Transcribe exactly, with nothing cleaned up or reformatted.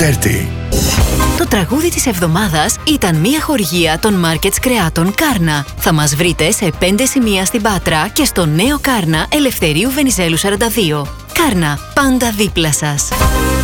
τριάντα. Το τραγούδι της εβδομάδας ήταν μια χορηγία των Markets Κρεάτων Κάρνα. Θα μας βρείτε σε πέντε σημεία στην Πάτρα και στο νέο Κάρνα Ελευθερίου Βενιζέλου σαράντα δύο. Κάρνα, πάντα δίπλα σας.